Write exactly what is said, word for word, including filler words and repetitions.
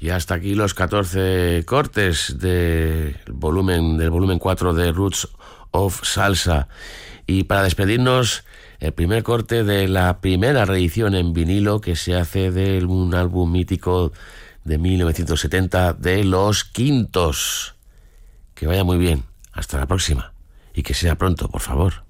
Y hasta aquí los catorce cortes de volumen, del volumen cuatro de Roots of Salsa. Y para despedirnos, el primer corte de la primera reedición en vinilo que se hace de un álbum mítico de mil novecientos setenta de Los Quintos. Que vaya muy bien. Hasta la próxima. Y que sea pronto, por favor.